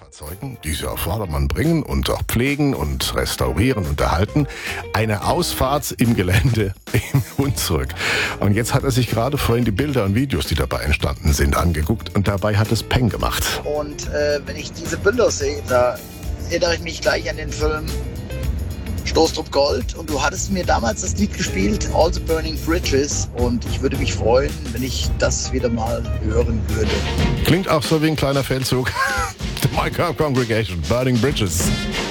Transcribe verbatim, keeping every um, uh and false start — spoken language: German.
Fahrzeugen, die sie auf Vordermann bringen und auch pflegen und restaurieren und erhalten, eine Ausfahrt im Gelände im Hunsrück. Und jetzt hat er sich gerade vorhin die Bilder und Videos, die dabei entstanden sind, angeguckt und dabei hat es Peng gemacht. Und äh, wenn ich diese Bilder sehe, da erinnere ich mich gleich an den Film Stoßtrupp Gold, und du hattest mir damals das Lied gespielt, All the Burning Bridges, und ich würde mich freuen, wenn ich das wieder mal hören würde. Klingt auch so wie ein kleiner Feldzug. The My Car Congregation, Burning Bridges.